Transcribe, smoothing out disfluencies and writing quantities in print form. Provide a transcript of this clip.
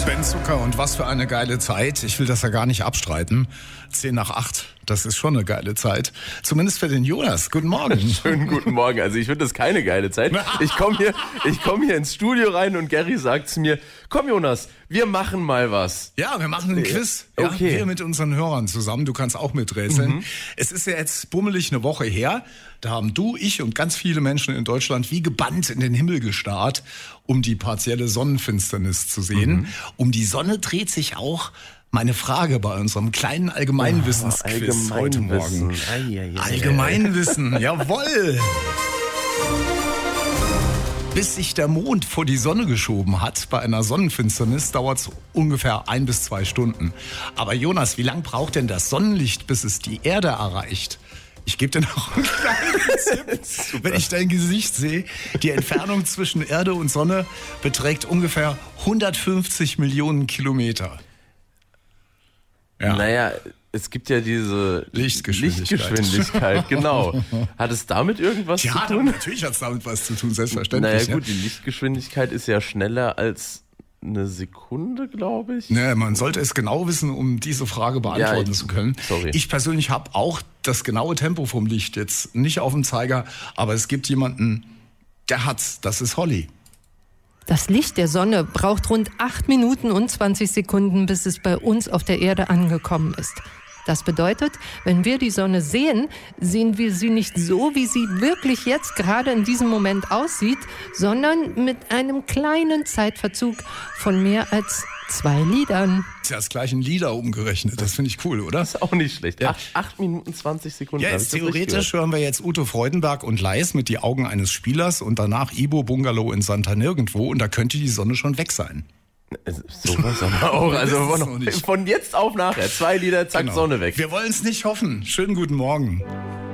Ben Zucker und was für eine geile Zeit. Ich will das ja gar nicht abstreiten. 7:50, das ist schon eine geile Zeit. Zumindest für den Jonas. Guten Morgen. Schönen guten Morgen. Also ich finde das keine geile Zeit. Ich komm hier ins Studio rein und Gary sagt zu mir, komm Jonas, wir machen mal was. Ja, wir machen einen Quiz. Ja, Okay. wir mit unseren Hörern zusammen. Du kannst auch miträtseln. Es ist ja jetzt bummelig eine Woche her. Da haben du, ich und ganz viele Menschen in Deutschland wie gebannt in den Himmel gestarrt, um die partielle Sonnenfinsternis zu sehen. Um die Sonne dreht sich auch meine Frage bei unserem kleinen Allgemeinwissensquiz heute Morgen. Allgemeinwissen, jawohl. Bis sich der Mond vor die Sonne geschoben hat, bei einer Sonnenfinsternis dauert es ungefähr 1 bis 2 Stunden. Aber Jonas, wie lang braucht denn das Sonnenlicht, bis es die Erde erreicht? Ich gebe dir noch einen kleinen Tipp. Wenn ich dein Gesicht sehe, die Entfernung zwischen Erde und Sonne beträgt ungefähr 150 Millionen Kilometer. Ja. Naja, es gibt ja diese Lichtgeschwindigkeit. Genau. Hat es damit irgendwas zu Ja, tun? natürlich hat es damit was zu tun, selbstverständlich. Naja gut, die Lichtgeschwindigkeit ist ja schneller als eine Sekunde, glaube ich. Ne, man sollte es genau wissen, um diese Frage beantworten zu können. Sorry. Ich persönlich habe auch das genaue Tempo vom Licht jetzt nicht auf dem Zeiger, aber es gibt jemanden, der hat's. Das ist Holly. Das Licht der Sonne braucht rund 8 Minuten und 20 Sekunden, bis es bei uns auf der Erde angekommen ist. Das bedeutet, wenn wir die Sonne sehen, sehen wir sie nicht so, wie sie wirklich jetzt gerade in diesem Moment aussieht, sondern mit einem kleinen Zeitverzug von mehr als 2 Lidern. Ist ja das gleiche in Lieder umgerechnet. Das finde ich cool, oder? Das ist auch nicht schlecht. Ja. 8 Minuten 20 Sekunden. Ja, Hab jetzt ich das richtig theoretisch hören wir jetzt Ute Freudenberg und Leis mit Die Augen eines Spielers und danach Ibo Bungalow in Santa Nirgendwo und da könnte die Sonne schon weg sein. gehört? Sowas aber auch. Also Das ist noch nicht. von jetzt auf nachher. 2 Lieder, zack, Genau. Sonne weg. Wir wollen es nicht hoffen. Schönen guten Morgen.